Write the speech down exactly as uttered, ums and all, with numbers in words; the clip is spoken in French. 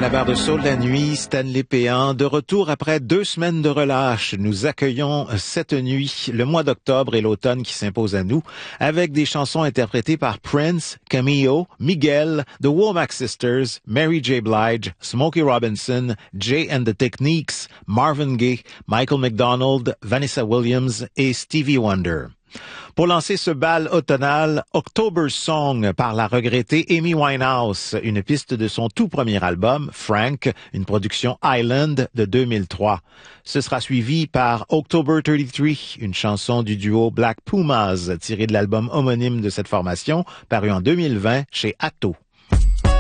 À la barre de Saul la nuit, Stanley Péan, de retour après deux semaines de relâche. Nous accueillons cette nuit le mois d'octobre et l'automne qui s'imposent à nous avec des chansons interprétées par Prince, Cameo, Miguel, The Womack Sisters, Mary J. Blige, Smokey Robinson, Jay and the Techniques, Marvin Gaye, Michael McDonald, Vanessa Williams et Stevie Wonder. Pour lancer ce bal automnal, October Song par la regrettée Amy Winehouse, une piste de son tout premier album, Frank, une production Island de deux mille trois. Ce sera suivi par October trente-trois, une chanson du duo Black Pumas, tirée de l'album homonyme de cette formation, paru en deux mille vingt chez Atto.